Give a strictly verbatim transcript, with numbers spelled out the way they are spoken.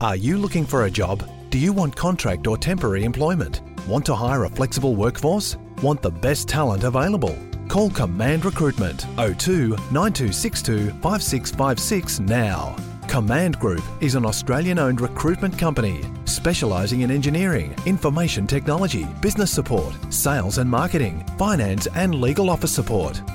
Are you looking for a job? Do you want contract or temporary employment? Want to hire a flexible workforce? Want the best talent available? Call Command Recruitment oh two nine two six two five six five six now. Command Group is an Australian-owned recruitment company specialising in engineering, information technology, business support, sales and marketing, finance and legal office support.